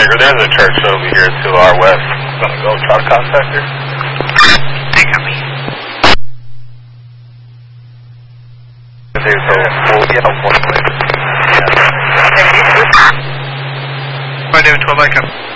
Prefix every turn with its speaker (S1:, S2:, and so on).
S1: Roger, there's a church over here to our west. I'm going to go try to contact her. There's a full, one way. Yeah.
S2: David 12 Echo.